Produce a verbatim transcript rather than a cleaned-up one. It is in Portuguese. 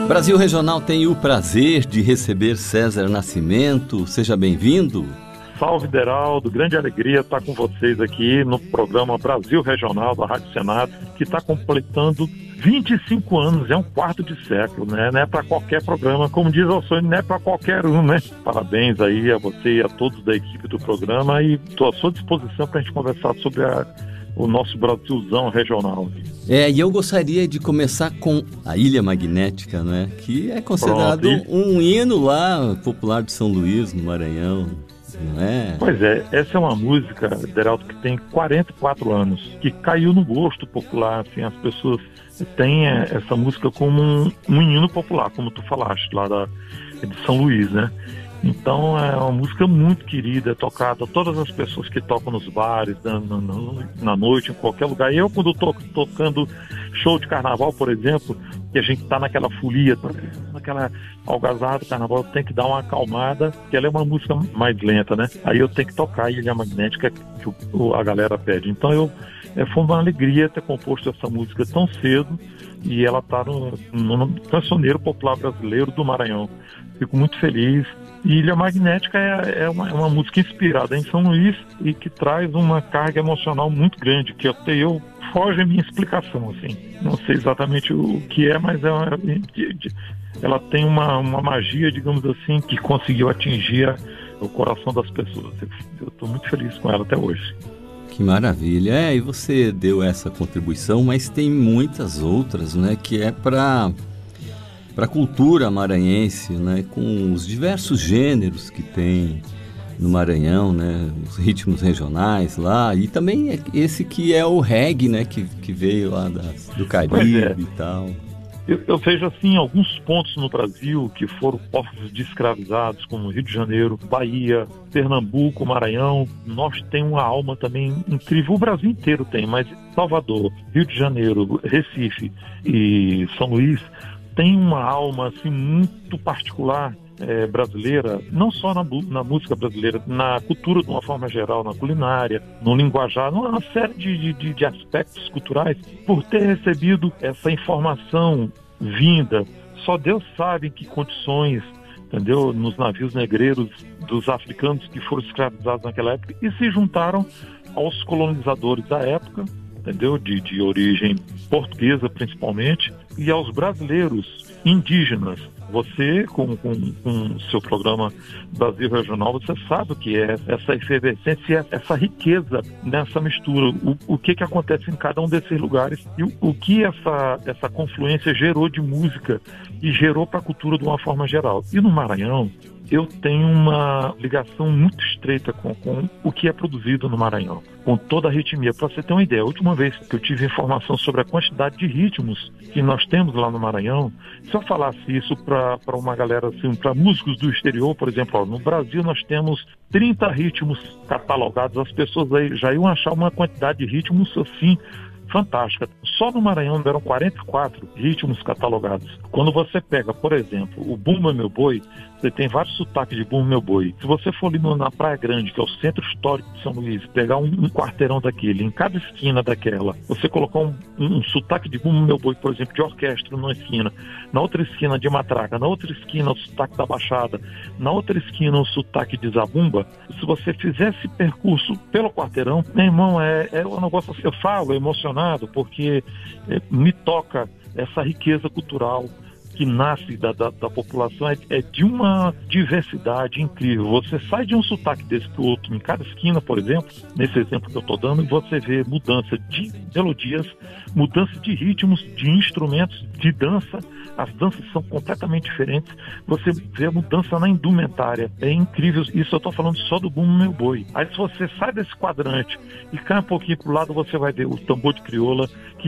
Brasil Regional tem o prazer de receber César Nascimento. Seja bem-vindo. Salve, Deraldo. Grande alegria estar com vocês aqui no programa Brasil Regional da Rádio Senado, que está completando vinte e cinco anos, é um quarto de século, né? Não é para qualquer programa, como diz o sonho, não é para qualquer um, né? Parabéns aí a você e a todos da equipe do programa, e estou à sua disposição para a gente conversar sobre a, o nosso Brasilzão regional. É, e eu gostaria de começar com a Ilha Magnética, né? Que é considerado Pronto, um hino lá popular de São Luís, no Maranhão. Não é? Pois é, essa é uma música, Deraldo, que tem quarenta e quatro anos, que caiu no gosto popular, assim, as pessoas têm essa música como um, um hino popular, como tu falaste, lá da, de São Luís, né? Então é uma música muito querida, é tocada, todas as pessoas que tocam nos bares, na, na, na noite, em qualquer lugar. Eu, quando estou tocando show de carnaval, por exemplo, que a gente está naquela folia, naquela algazarra do carnaval, tem que dar uma acalmada, porque ela é uma música mais lenta, né? Aí eu tenho que tocar a Ilha Magnética, que o, a galera pede. Então eu, é, foi uma alegria ter composto essa música tão cedo, e ela está no, no, no cancioneiro popular brasileiro do Maranhão. Fico muito feliz. E Ilha Magnética é, é, uma, é uma música inspirada em São Luís e que traz uma carga emocional muito grande, que até eu foge a minha explicação, assim. Não sei exatamente o que é, mas é uma, ela tem uma, uma magia, digamos assim, que conseguiu atingir o coração das pessoas. Eu estou muito feliz com ela até hoje. Que maravilha. É, e você deu essa contribuição, mas tem muitas outras, né, que é para para a cultura maranhense, né, com os diversos gêneros que tem no Maranhão, né, os ritmos regionais lá, e também esse que é o reggae, né, que, que veio lá das, do Caribe é. e tal. Eu, eu vejo assim alguns pontos no Brasil que foram povos de escravizados, como Rio de Janeiro, Bahia, Pernambuco, Maranhão. Nós temos uma alma também incrível, o Brasil inteiro tem, mas Salvador, Rio de Janeiro, Recife e São Luís tem uma alma assim muito particular, é, brasileira, não só na, na música brasileira, na cultura de uma forma geral, na culinária, no linguajar, numa série de, de, de aspectos culturais, por ter recebido essa informação vinda. Só Deus sabe em que condições, entendeu? Nos navios negreiros dos africanos que foram escravizados naquela época e se juntaram aos colonizadores da época, entendeu? De, de origem portuguesa principalmente, e aos brasileiros indígenas. Você, com o seu programa Brasil Regional, você sabe o que é essa efervescência, essa riqueza nessa mistura, o, o que, que acontece em cada um desses lugares e o, o que essa, essa confluência gerou de música e gerou para a cultura de uma forma geral. E no Maranhão, eu tenho uma ligação muito estreita com, com o que é produzido no Maranhão, com toda a ritmia. Para você ter uma ideia, a última vez que eu tive informação sobre a quantidade de ritmos que nós temos lá no Maranhão, se eu falasse isso para uma galera, assim, para músicos do exterior, por exemplo, ó, no Brasil nós temos trinta ritmos catalogados, as pessoas aí já iam achar uma quantidade de ritmos assim, fantástica. Só no Maranhão eram quarenta e quatro ritmos catalogados. Quando você pega, por exemplo, o Bumba Meu Boi, você tem vários sotaques de Bumba Meu Boi. Se você for ali no, na Praia Grande, que é o centro histórico de São Luís, pegar um, um quarteirão daquele, em cada esquina daquela, você colocar um, um, um sotaque de Bumba Meu Boi, por exemplo, de orquestra numa esquina, na outra esquina de matraca, na outra esquina o sotaque da Baixada, na outra esquina o sotaque de Zabumba, se você fizer esse percurso pelo quarteirão, meu irmão, é, é um negócio assim, eu falo emocionado, porque é, me toca essa riqueza cultural que nasce da, da, da população, é, é de uma diversidade incrível. Você sai de um sotaque desse para o outro, em cada esquina, por exemplo, nesse exemplo que eu estou dando, e você vê mudança de melodias, mudança de ritmos, de instrumentos, de dança. As danças são completamente diferentes. Você vê a mudança na indumentária. É incrível. Isso eu estou falando só do Bumba Meu Boi. Aí se você sai desse quadrante e cai um pouquinho para o lado, você vai ver o tambor de crioula, que